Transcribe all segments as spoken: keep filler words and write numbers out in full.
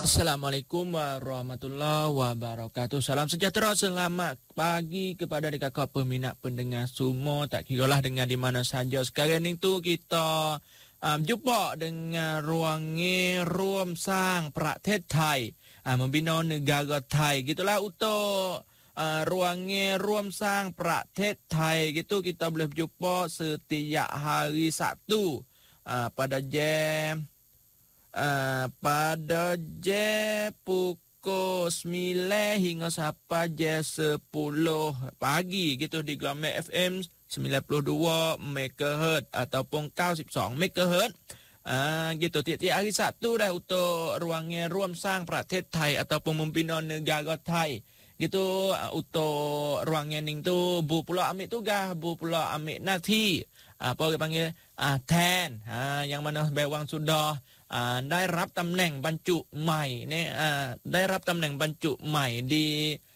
Assalamualaikum warahmatullahi wabarakatuh. Salam sejahtera, selamat pagi kepada kakak peminat pendengar semua. Tak kiralah dengan di mana saja. Sekarang ni tu kita um, jumpa dengan ruangnya Ruam Sang Pratet Thai, um, membina negara Thai. Gitulah untuk uh, ruangnya Ruam Sang Pratet Thai. Gitu kita boleh berjumpa setiap hari Sabtu uh, pada jam Uh, pada jam pukul sembilan hingga sampai jam sepuluh pagi gitu di Glamour F M sembilan puluh dua megahertz ataupun sembilan puluh dua megahertz. Uh, gitu tiap-tiap hari Sabtu dah untuk ruangnya Ruam Sang Pratet Thai ataupun membina negara Thai. Gitu uh, untuk ruangnya ning tu bu pula ambil tugas, bu pula ambil nanti apa orang panggil uh, ten uh, yang mana bewang sudah Uh, ได้รับตำแหน่งบรรจุใหม่เนี่ยuh, ได้รับตำแหน่งบรรจุใหม่ di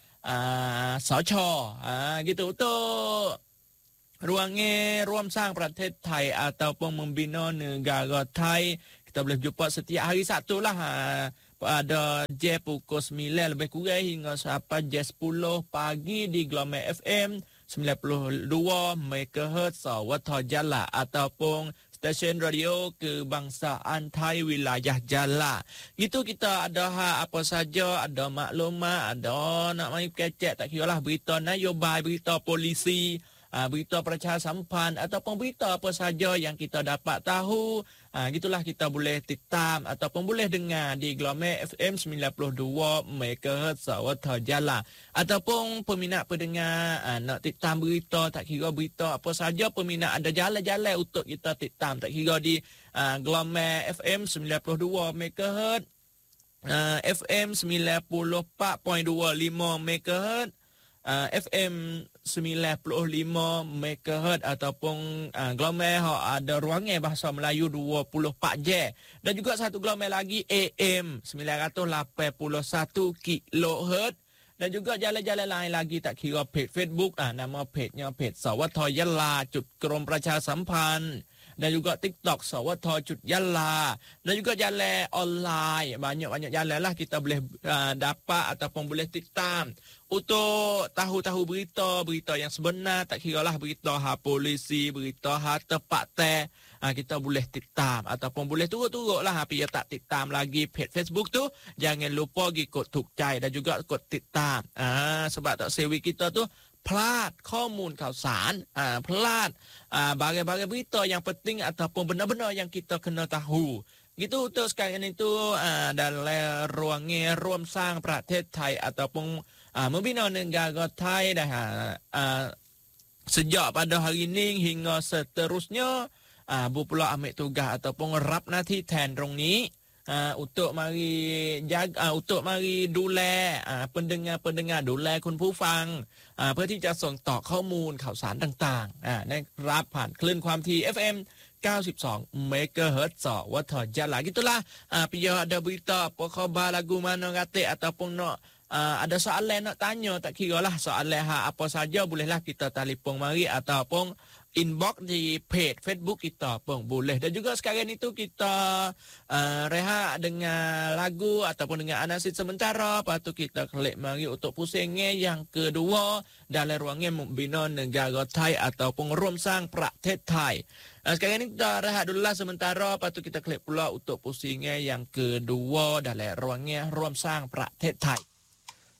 uh, สช uh, gitu untuk ruangnya Ruam Sang Pratet Thai ataupun membina negara Thai. Kita boleh jumpa setiap hari Sabtu lah uh, pada jam pukul sembilan lebih kurang hingga sampai jam sepuluh pagi di Glamour F M sembilan puluh dua megahertz Sawatha Jala ataupun stesen radio kebangsaan Thai wilayah Jala. Gitu kita ada ha, apa saja, ada maklumat, ada nak main kecek, tak kira lah berita nayobay, berita polisi, uh, berita percaya sampan ataupun berita apa saja yang kita dapat tahu. Uh, gitulah kita boleh titam ataupun boleh dengar di Glamour F M sembilan puluh dua megahertz Sawatha Jala. Ataupun peminat pendengar uh, nak titam berita, tak kira berita apa saja, peminat ada jalan-jalan untuk kita titam, tak kira di uh, Glamour F M sembilan puluh dua megahertz, uh, F M sembilan puluh empat perpuluhan dua lima megahertz, Uh, F M sembilan puluh lima megahertz ataupun uh, Glamour ada ruangnya bahasa Melayu dua puluh empat jam, dan juga satu Glamour lagi A M sembilan ratus lapan puluh satu kilohertz, dan juga jalan-jalan lain lagi tak kira page Facebook, ah, nama page-nya page Sawatha Jala Cut Krom Pracha Sampan, dan juga TikTok Sawatha Cut Jala, dan juga jalan online, banyak-banyak jalan lah kita boleh uh, dapat ataupun boleh titam untuk tahu-tahu berita, berita yang sebenar, tak kira lah berita ha polisi, berita ha tepat teh, ha, kita boleh titam ataupun boleh turut-turut lah, tapi ya tak titam lagi page Facebook tu, jangan lupa ikut tukcai dan juga ikut titam, ha, sebab tak sewi kita tu พลาดข้อมูลข่าวสารอ่าพลาดอ่า bagai-bagai berita yang penting ataupun benar-benar yang kita kena tahu. Gitu untuk sekarang itu uh, dalam ruangnya Ruam Sang Pratet Thai ataupun uh, membina negara Thai dah uh, sejak pada hari ini hingga seterusnya uh, bu pula ambil tugas ataupun rap nanti ten ตรงนี้ Uh, untuk mari jaga uh, untuk mariดูแล uh, pendengar-pendengar ดูแลคุณผู้ฟัง uh, เพื่อที่จะส่งต่อข้อมูลข่าวสารต่างๆ uh, นะครับผ่านคลื่นความถี่ F M sembilan puluh dua megahertz Sawatha Jala. Gitulah uh, pihak ada berita apa khabar lagu mana kata ataupun nak uh, ada soalan nak tanya, tak kira lah soalan ha, apa saja bolehlah kita telefon mari ataupun inbox di page Facebook kita pun boleh. Dan juga sekarang itu kita uh, rehat dengan lagu ataupun dengan anasid sementara. Lepas tu kita klik mari untuk pusingnya yang kedua dalam ruangnya membina negara Thai ataupun Ruam Sang Pratet Thai. Uh, sekarang ini kita rehat dulu lah sementara. Lepas tu kita klik pula untuk pusingnya yang kedua dalam ruangnya Ruam Sang Pratet Thai.